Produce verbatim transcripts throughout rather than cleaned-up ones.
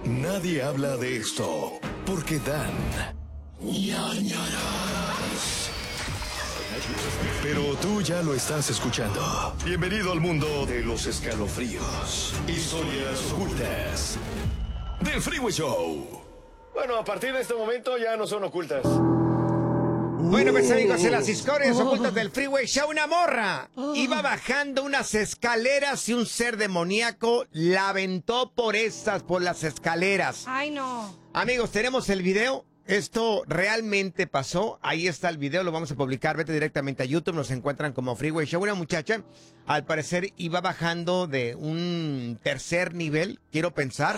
Nadie habla de esto porque dan ñañaras. Pero tú ya lo estás escuchando. Bienvenido al mundo de los escalofríos. Historias ocultas del Freeway Show. Bueno, a partir de este momento ya no son ocultas. Bueno, pues amigos, en las historias ocultas del Freeway Show, una morra iba bajando unas escaleras y un ser demoníaco la aventó por estas, por las escaleras. Ay, no. Amigos, tenemos el video. Esto realmente pasó. Ahí está el video, lo vamos a publicar. Vete directamente a YouTube, nos encuentran como Freeway Show. Una muchacha, al parecer, iba bajando de un tercer nivel, quiero pensar.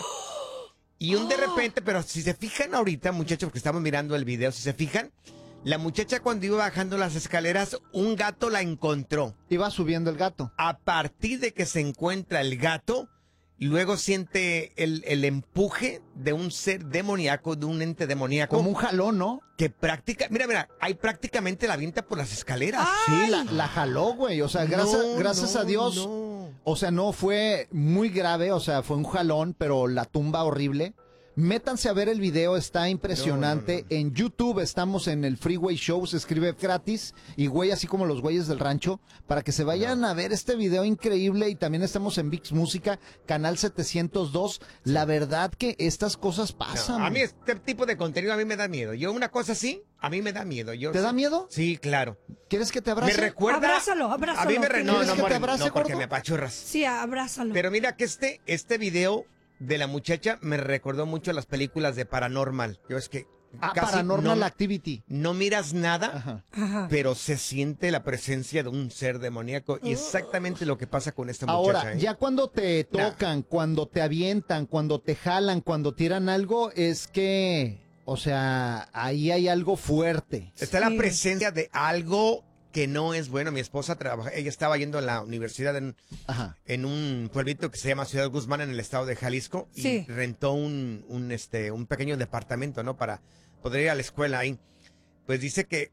Y un de repente, pero si se fijan ahorita, muchachos, porque estamos mirando el video, si se fijan, la muchacha cuando iba bajando las escaleras, un gato la encontró. Iba subiendo el gato. A partir de que se encuentra el gato, luego siente el, el empuje de un ser demoníaco, de un ente demoníaco. Como un jalón, ¿no? Que práctica, mira, mira, ahí prácticamente la avienta por las escaleras. Sí, la, la jaló, güey. O sea, gracias, No, gracias no, a Dios. no. O sea, no fue muy grave, o sea, fue un jalón, pero la tumba horrible. Métanse a ver el video, está impresionante. No, no, no. En YouTube estamos en el Freeway Show, se escribe gratis. Y güey, así como los güeyes del rancho, para que se vayan no. a ver este video increíble. Y también estamos en VIX Música, canal setecientos dos. La verdad que estas cosas pasan. No, a mí este tipo de contenido a mí me da miedo. Yo una cosa así, a mí me da miedo. Yo ¿Te sé. da miedo? Sí, claro. ¿Quieres que te abrace? Me recuerda... Abrázalo, abrázalo. A mí me re... No, ¿Quieres no, que te more, abrace, no, porque gordo? me apachurras. Sí, abrázalo. Pero mira que este, este video de la muchacha me recordó mucho a las películas de Paranormal. Yo es que Ah, casi Paranormal no, Activity. no miras nada, Ajá. Ajá. pero se siente la presencia de un ser demoníaco. Y exactamente lo que pasa con esta muchacha. Ahora, ¿eh? ya cuando te tocan, nah. cuando te avientan, cuando te jalan, cuando tiran algo, es que, o sea, ahí hay algo fuerte. Está sí. la presencia de algo que no es bueno. Mi esposa trabaja, ella estaba yendo a la universidad en, en un pueblito que se llama Ciudad Guzmán, en el estado de Jalisco, y sí. rentó un, un, este, un pequeño departamento, ¿no? Para poder ir a la escuela ahí. Pues dice que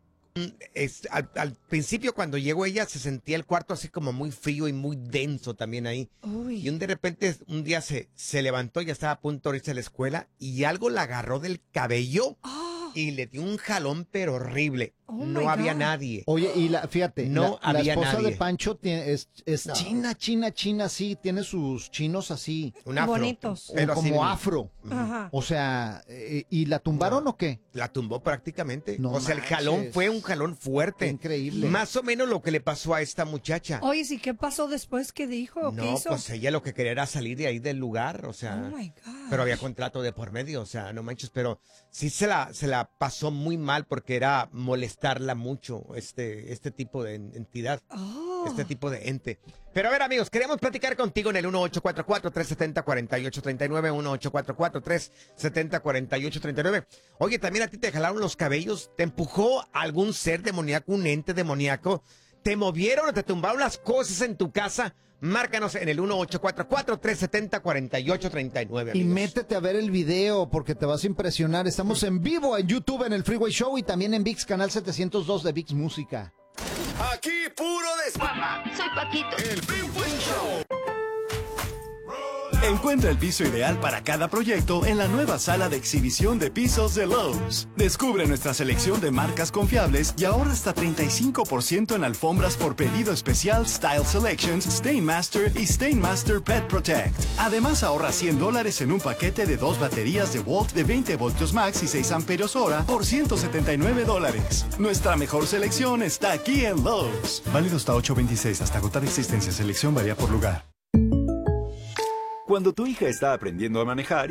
es, al, al principio cuando llegó ella se sentía el cuarto así como muy frío y muy denso también ahí. Uy. Y un de repente un día se, se levantó, ya estaba a punto de irse a la escuela y algo la agarró del cabello. Oh. Y le dio un jalón pero horrible. Oh no había God. nadie. Oye, y la, fíjate, no la, había la esposa nadie. de Pancho tiene, es, es No. china, china, china, sí, tiene sus chinos así. Un afro. Bonitos. Pero como así, afro. Ajá. O sea, eh, ¿y la tumbaron No. o qué? La tumbó prácticamente. No o sea, el manches. jalón fue un jalón fuerte. Increíble. Más o menos lo que le pasó a esta muchacha. Oye, ¿sí qué pasó después? ¿Qué dijo? ¿Qué No, hizo? pues ella lo que quería era salir de ahí del lugar, o sea. Oh my God. Pero había contrato de por medio, o sea, no manches, pero sí se la, se la pasó muy mal porque era molestarla mucho, este, este tipo de entidad, Oh. este tipo de ente. Pero a ver, amigos, queremos platicar contigo en el uno ocho cuatro cuatro, tres siete cero, cuatro ocho tres nueve, uno ocho cuatro cuatro, tres siete cero, cuatro ocho tres nueve. Oye, también a ti te jalaron los cabellos, te empujó algún ser demoníaco, un ente demoníaco, te movieron o te tumbaron las cosas en tu casa. Márcanos en el uno ocho cuatro cuatro, tres siete cero, cuatro ocho tres nueve. Y amigos. métete a ver el video porque te vas a impresionar. Estamos en vivo en YouTube en el Freeway Show y también en VIX, canal setecientos dos de VIX Música. Aquí puro desmama. Soy Paquito. El Freeway Show. Encuentra el piso ideal para cada proyecto en la nueva sala de exhibición de pisos de Lowe's. Descubre nuestra selección de marcas confiables y ahorra hasta treinta y cinco por ciento en alfombras por pedido especial Style Selections, Stainmaster y Stainmaster Pet Protect. Además ahorra cien dólares en un paquete de dos baterías de Walt de veinte voltios max y seis amperios hora por ciento setenta y nueve dólares. Nuestra mejor selección está aquí en Lowe's. Válido hasta ocho veintiséis, hasta agotar existencia. Selección varía por lugar. Cuando tu hija está aprendiendo a manejar